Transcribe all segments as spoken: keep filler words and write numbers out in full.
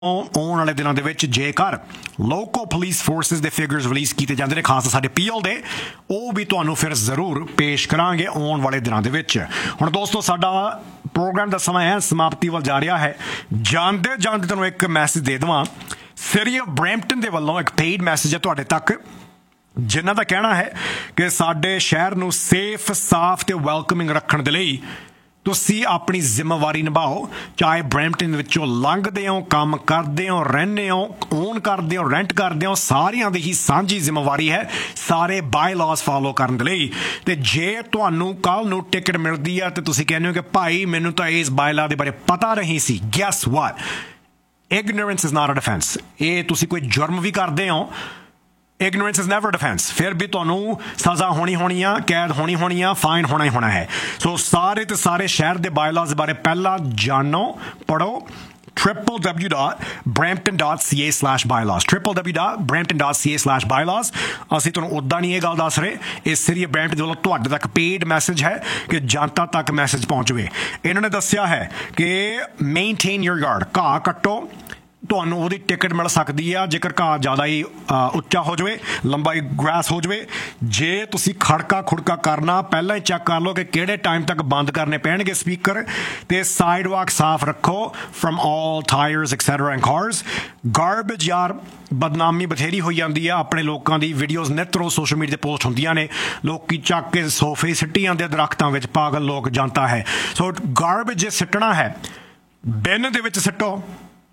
ਆਉਣ ਵਾਲੇ ਦਿਨਾਂ ਦੇ ਵਿੱਚ ਜੇਕਰ ਲੋਕਲ ਪੁਲਿਸ ਫੋਰਸਿਸ ਦੇ ਫਿਗਰਸ ਰਿਲੀਜ਼ ਕੀਤੇ ਜਾਂਦੇ ਨੇ, ਖਾਸ ਸਾਡੇ ਪੀਐਲ ਦੇ, ਉਹ ਵੀ ਤੁਹਾਨੂੰ ਫਿਰ ਜ਼ਰੂਰ ਪੇਸ਼ ਕਰਾਂਗੇ ਆਉਣ ਵਾਲੇ ਦਿਨਾਂ ਦੇ ਵਿੱਚ। ਹੁਣ ਦੋਸਤੋ ਸਾਡਾ ਪ੍ਰੋਗਰਾਮ ਦਾ ਸਮਾਂ ਹੈ ਸਮਾਪਤੀ ਵੱਲ ਜਾ ਰਿਹਾ ਹੈ। ਜਾਂਦੇ ਜਾਂਦੇ ਤੁਹਾਨੂੰ ਇੱਕ ਮੈਸੇਜ ਦੇ ਦੇਵਾਂ, ਸਿਟੀ ਆਫ ਬਰੈਂਪਟਨ ਦੇ ਵੱਲੋਂ ਇੱਕ ਪੇਡ ਮੈਸੇਜ ਹੈ ਤੁਹਾਡੇ ਤੱਕ, ਜਿਨ੍ਹਾਂ ਦਾ ਕਹਿਣਾ ਹੈ ਕਿ ਸਾਡੇ ਸ਼ਹਿਰ ਨੂੰ ਸੇਫ, ਸਾਫ਼ ਤੇ ਵੈਲਕਮਿੰਗ ਰੱਖਣ ਦੇ ਲਈ ਤੁਸੀਂ ਆਪਣੀ ਜ਼ਿੰਮੇਵਾਰੀ ਨਿਭਾਓ। ਚਾਹੇ ਬਰੈਂਪਟਨ ਵਿੱਚੋਂ ਲੰਘਦੇ ਹੋ, ਕੰਮ ਕਰਦੇ ਹੋ, ਰਹਿੰਦੇ ਹੋ, ਓਨ ਕਰਦੇ ਹੋ, ਰੈਂਟ ਕਰਦੇ ਹੋ, ਸਾਰਿਆਂ ਦੀ ਹੀ ਸਾਂਝੀ ਜ਼ਿੰਮੇਵਾਰੀ ਹੈ ਸਾਰੇ ਬਾਈ ਲਾਜ਼ ਫਾਲੋ ਕਰਨ ਦੇ ਲਈ। ਤੇ ਜੇ ਤੁਹਾਨੂੰ ਕੱਲ੍ਹ ਨੂੰ ਟਿਕਟ ਮਿਲਦੀ ਹੈ ਤੇ ਤੁਸੀਂ ਕਹਿੰਦੇ ਹੋ ਕਿ ਭਾਈ ਮੈਨੂੰ ਤਾਂ ਇਸ ਬਾਈ ਲਾ ਦੇ ਬਾਰੇ ਪਤਾ ਨਹੀਂ ਸੀ, gas what, ignorance is not a defence. ਇਹ ਤੁਸੀਂ ਕੋਈ ਜੁਰਮ ਵੀ ਕਰਦੇ ਹੋ, ignorance is never defense, ਫਿਰ ਵੀ ਤੁਹਾਨੂੰ ਸਜ਼ਾ ਹੋਣੀ ਹੋਣੀ ਆ, ਕੈਦ ਹੋਣੀ ਹੋਣੀ ਆ, ਫਾਈਨ ਹੋਣਾ ਹੀ ਹੋਣਾ ਹੈ। ਸੋ ਸਾਰੇ ਤੇ ਸਾਰੇ ਸ਼ਹਿਰ ਦੇ ਬਾਇਲਾਜ਼ ਬਾਰੇ ਪਹਿਲਾਂ ਜਾਣੋ, ਪੜ੍ਹੋ, triple w dot brampton dot c a slash bylaws triple w dot brampton dot c a slash bylaws। ਅਸੀਂ ਤੁਹਾਨੂੰ ਉੱਦਾਂ ਨਹੀਂ ਇਹ ਗੱਲ ਦੱਸ ਰਹੇ, ਇਹ ਸਿਟੀ ਆਫ ਬਰੈਂਪਟਨ ਦੇ ਵੱਲੋਂ ਤੁਹਾਡੇ ਤੱਕ ਪੇਡ ਮੈਸੇਜ ਹੈ ਕਿ ਜਨਤਾ ਤੱਕ ਮੈਸੇਜ ਪਹੁੰਚਵੇ। ਇਹਨਾਂ ਨੇ ਦੱਸਿਆ ਹੈ ਕਿ ਮੇਨਟੇਨ ਯੂਰ ਯਾਰਡ, ਘਾਹ ਕੱਟੋ, ਤੁਹਾਨੂੰ ਉਹਦੀ ਟਿਕਟ ਮਿਲ ਸਕਦੀ ਆ ਜੇਕਰ ਘਾਹ ਜ਼ਿਆਦਾ ਹੀ ਉੱਚਾ ਹੋ ਜਾਵੇ, ਲੰਬਾਈ ਗ੍ਰਾਸ ਹੋ ਜਾਵੇ। ਜੇ ਤੁਸੀਂ ਖੜਕਾ ਖੁੜਕਾ ਕਰਨਾ, ਪਹਿਲਾਂ ਹੀ ਚੈੱਕ ਕਰ ਲਓ ਕਿ ਕਿਹੜੇ ਟਾਈਮ ਤੱਕ ਬੰਦ ਕਰਨੇ ਪੈਣਗੇ ਸਪੀਕਰ, ਤੇ ਸਾਈਡ ਵਾਕ ਸਾਫ਼ ਰੱਖੋ firm all tyres etcetera and cars. Garbage ਯਾਰ, ਬਦਨਾਮੀ ਬਥੇਰੀ ਹੋਈ ਜਾਂਦੀ ਆ ਆਪਣੇ ਲੋਕਾਂ ਦੀ, ਵੀਡੀਓਜ਼ ਨਿੱਤ ਰੋਜ਼ ਸੋਸ਼ਲ ਮੀਡੀਆ 'ਤੇ ਪੋਸਟ ਹੁੰਦੀਆਂ ਨੇ, ਲੋਕੀ ਚੱਕ ਕੇ ਸੋਫੇ ਸਿੱਟੀ ਜਾਂਦੇ ਦਰਖਤਾਂ ਵਿੱਚ, ਪਾਗਲ ਲੋਕ ਜਨਤਾ ਹੈ। ਸੋ ਗਾਰਬੇਜ ਜੇ ਸਿੱਟਣਾ ਹੈ ਬਿਨ ਦੇ ਵਿੱਚ ਸਿੱਟੋ,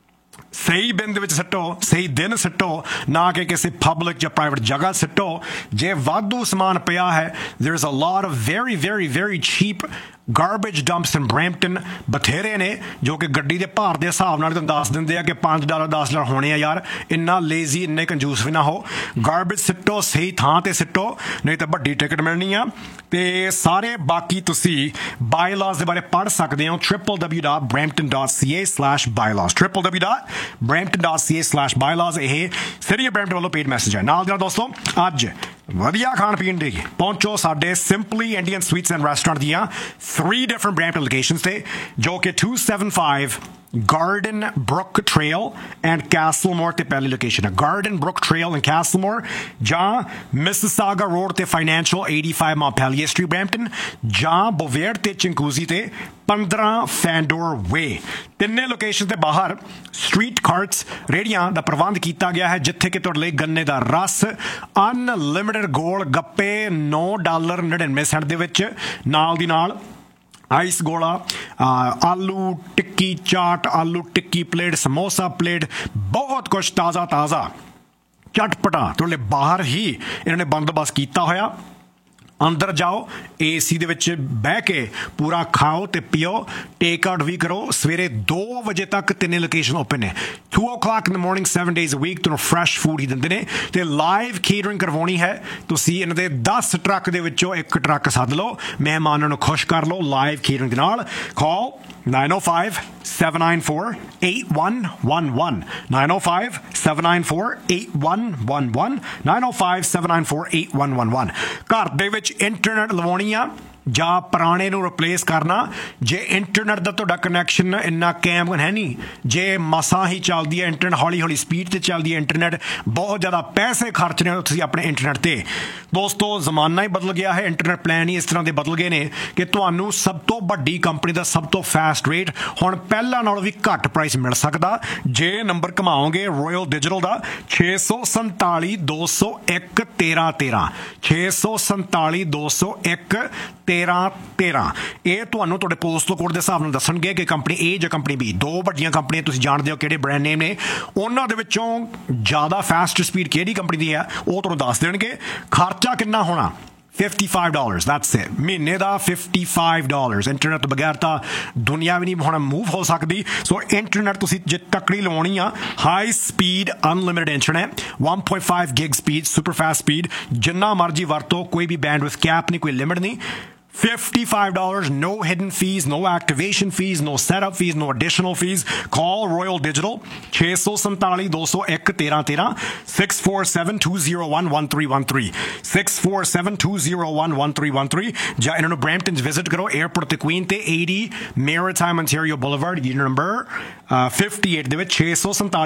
ਸਹੀ ਬਿੰਦ ਦੇ ਵਿੱਚ ਸਿੱਟੋ, ਸਹੀ ਦਿਨ ਸਿੱਟੋ, ਨਾ ਕਿ ਕਿਸੇ ਪਬਲਿਕ ਜਾਂ ਪ੍ਰਾਈਵੇਟ ਜਗ੍ਹਾ ਸਿੱਟੋ। ਜੇ ਵਾਧੂ ਸਮਾਨ ਪਿਆ ਹੈ, there is a lot of very very very cheap garbage dumps in Brampton, ਬਥੇਰੇ ਨੇ ਜੋ ਕਿ ਗੱਡੀ ਦੇ ਭਾਰ ਦੇ ਹਿਸਾਬ ਨਾਲ ਤੁਹਾਨੂੰ ਦੱਸ ਦਿੰਦੇ ਆ ਕਿ ਪੰਜ ਡਾਲਰ ਦਸ ਡਾਲਰ ਹੋਣੇ ਆ। ਯਾਰ ਇੰਨਾ ਲੇਜ਼ੀ, ਇੰਨੇ ਕੰਜੂਸ ਵੀ ਨਾ ਹੋ। ਗਾਰਬੇਜ ਸਿੱਟੋ, ਸਹੀ ਥਾਂ ਤੇ ਸਿੱਟੋ, ਨਹੀਂ ਤਾਂ ਵੱਡੀ ਟਿਕਟ ਮਿਲਣੀ ਆ। ਤੇ ਸਾਰੇ ਬਾਕੀ ਤੁਸੀਂ ਬਾਇਲਾਜ਼ ਦੇ ਬਾਰੇ ਪੜ੍ਹ ਸਕਦੇ ਹੋ triple w dot brampton dot c a slash bylaws triple w dot brampton dot c a slash bylaws। ਇਹ ਸਿਟੀ ਆਫ ਬਰੈਂਪਟਨ ਵੱਲੋਂ ਪੇਡ ਮੈਸੇਜ ਹੈ। ਨਾਲ ਦੇ ਨਾਲ ਦੋਸਤੋ ਅੱਜ ਵਧੀਆ ਖਾਣ ਪੀਣ ਦੇ ਪਹੁੰਚੋ ਸਾਡੇ simply Indian sweets and restaurant ਦੀਆਂ three different Brampton locations ਤੇ, ਜੋ ਕਿ two seventy-five Garden Brook Trail and Castlemore ਤੇ ਪਹਿਲੀ ਲੋਕੇਸ਼ਨ ਹੈ। Garden Brook Trail and Castlemore, ਜਾਂ Mississauga Road ਤੇ Financial eighty-five Montpelier Street Brampton, ਜਾਂ Bovaird ਤੇ Chinguacousy ਤੇ fifteen Fandor Way। ਤਿੰਨੇ ਲੋਕੇਸ਼ਨ ਦੇ ਬਾਹਰ ਸਟਰੀਟ ਕਾਰਟਸ, ਰੇਹੜੀਆਂ ਦਾ ਪ੍ਰਬੰਧ ਕੀਤਾ ਗਿਆ ਹੈ, ਜਿੱਥੇ ਕਿ ਤੁਹਾਡੇ ਲਈ ਗੰਨੇ ਦਾ ਰਸ, ਅਨਲਿਮਿਟਡ ਗੋਲ ਗੱਪੇ ਨੌ ਡਾਲਰ ਨੜਿਨਵੇਂ ਸੈਂਟ ਦੇ ਵਿੱਚ, ਨਾਲ ਦੀ ਨਾਲ ਆਈਸ ਗੋਲਾ, ਆਲੂ ਟਿੱਕੀ ਚਾਟ, ਆਲੂ ਟਿੱਕੀ ਪਲੇਟ, ਸਮੋਸਾ ਪਲੇਟ, ਬਹੁਤ ਕੁਛ ਤਾਜ਼ਾ ਤਾਜ਼ਾ ਚਟਪਟਾ ਤੁਹਾਡੇ ਲਈ ਬਾਹਰ ਹੀ ਇਹਨਾਂ ਨੇ ਬੰਦੋਬਸਤ ਕੀਤਾ ਹੋਇਆ। ਅੰਦਰ ਜਾਓ, ਏ ਸੀ ਦੇ ਵਿੱਚ ਬਹਿ ਕੇ ਪੂਰਾ ਖਾਓ ਤੇ ਪੀਓ, ਟੇਕ ਆਊਟ ਵੀ ਕਰੋ। ਸਵੇਰੇ ਦੋ ਵਜੇ ਤੱਕ ਤਿੰਨੇ ਲੋਕੇਸ਼ਨ ਓਪਨ ਨੇ, two o'clock in the morning seven days a week। ਤੁਹਾਨੂੰ ਫਰੈਸ਼ ਫੂਡ ਹੀ ਦਿੰਦੇ ਨੇ ਤੇ ਲਾਈਵ ਕੇਟਰਿੰਗ ਕਰਵਾਉਣੀ ਹੈ। ਤੁਸੀਂ ਇਹਨਾਂ ਦੇ ਦਸ ਟਰੱਕ ਦੇ ਵਿੱਚੋਂ ਇੱਕ ਟਰੱਕ ਸੱਦ ਲਓ, ਮਹਿਮਾਨਾਂ ਨੂੰ ਖੁਸ਼ ਕਰ ਲਓ ਲਾਈਵ ਕੇਟਰਿੰਗ ਦੇ ਨਾਲ। ਕਾਲ nine oh five seven nine four eight one one one nine oh five seven nine four eight one one one nine oh five seven nine four eight one one one। ਘਰ ਦੇ ਵਿੱਚ internet ਲਵਾਉਣੀ ਆ ਜਾਂ ਪੁਰਾਣੇ ਨੂੰ replace ਕਰਨਾ, ਜੇ ਇੰਟਰਨੈਟ ਦਾ ਤੁਹਾਡਾ ਕਨੈਕਸ਼ਨ ਇੰਨਾ ਕਾਇਮ ਹੈ ਨਹੀਂ, ਜੇ ਮਸਾਂ ਹੀ ਚੱਲਦੀ ਹੈ ਇੰਟਰਨੈਟ, ਹੌਲੀ ਹੌਲੀ ਸਪੀਡ 'ਤੇ ਚੱਲਦੀ ਹੈ ਇੰਟਰਨੈਟ, ਬਹੁਤ ਜ਼ਿਆਦਾ ਪੈਸੇ ਖਰਚਣੇ ਤੁਸੀਂ ਆਪਣੇ ਇੰਟਰਨੈਟ 'ਤੇ। ਦੋਸਤੋ ਜ਼ਮਾਨਾ ਹੀ ਬਦਲ ਗਿਆ ਹੈ, ਇੰਟਰਨੈਟ ਪਲਾਨ ਹੀ ਇਸ ਤਰ੍ਹਾਂ ਦੇ ਬਦਲ ਗਏ ਨੇ ਕਿ ਤੁਹਾਨੂੰ ਸਭ ਤੋਂ ਵੱਡੀ ਕੰਪਨੀ ਦਾ ਸਭ ਤੋਂ ਫਾਸਟ ਰੇਟ ਹੁਣ ਪਹਿਲਾਂ ਨਾਲੋਂ ਵੀ ਘੱਟ ਪ੍ਰਾਈਸ ਮਿਲ ਸਕਦਾ। ਜੇ ਨੰਬਰ ਘਮਾਓਗੇ ਰੋਇਲ ਡਿਜੀਟਲ ਦਾ ਛੇ ਸੌ ਸੰਤਾਲੀ ਦੋ ਸੌ ਇੱਕ ਤੇਰਾਂ ਤੇਰਾਂ ਛੇ ਸੌ ਸੰਤਾਲੀ ਦੋ ਸੌ ਇੱਕ ਤੇਰਾਂ ਤੇਰਾਂ, ਇਹ ਤੁਹਾਨੂੰ ਤੁਹਾਡੇ ਪੋਸਟਲ ਕੋਡ ਦੇ ਹਿਸਾਬ ਨਾਲ ਦੱਸਣਗੇ ਕਿ ਕੰਪਨੀ ਏ ਜਾਂ ਕੰਪਨੀ ਬੀ। ਦੋ ਵੱਡੀਆਂ ਕੰਪਨੀਆਂ ਤੁਸੀਂ ਜਾਣਦੇ ਹੋ ਕਿਹੜੇ ਬ੍ਰਾਂਡ ਨੇਮ ਨੇ, ਉਹਨਾਂ ਦੇ ਵਿੱਚੋਂ ਜ਼ਿਆਦਾ ਫਾਸਟ ਸਪੀਡ ਕਿਹੜੀ ਕੰਪਨੀ ਦੀ ਹੈ ਉਹ ਤੁਹਾਨੂੰ ਦੱਸ ਦੇਣਗੇ। ਖਰਚਾ ਕਿੰਨਾ ਹੋਣਾ? fifty-five dollars, that's it, ਮਹੀਨੇ ਦਾ fifty-five dollars। ਇੰਟਰਨੈਟ ਤੋਂ ਬਗੈਰ ਤਾਂ ਦੁਨੀਆ ਵੀ ਨਹੀਂ ਹੁਣ ਮੂਵ ਹੋ ਸਕਦੀ। ਸੋ ਇੰਟਰਨੈਟ ਤੁਸੀਂ ਜੇ ਤਕੜੀ ਲਵਾਉਣੀ ਆ, high speed unlimited internet, one point five gig speed, super fast speed, ਜਿੰਨਾ ਮਰਜ਼ੀ ਵਰਤੋ, ਕੋਈ ਵੀ ਬੈਂਡਵਿਡਥ ਕੈਪ ਨਹੀਂ, ਕੋਈ ਲਿਮਿਟ ਨਹੀਂ। fifty-five dollars, no hidden fees, no activation fees, no setup fees, no additional fees. Call Royal Digital six seven seven, two oh one, one three one three, six four seven, two oh one, one three one three, six four seven, two oh one, one three one three. ਜਾਂ ਇਹਨਾਂ ਨੂੰ Brampton 'ਚ visit ਕਰੋ airport ਤੇ Queen ਤੇ eighty Maritime Ontario Boulevard, unit number uh, fifty-eight ਦੇ ਵਿੱਚ six seven seven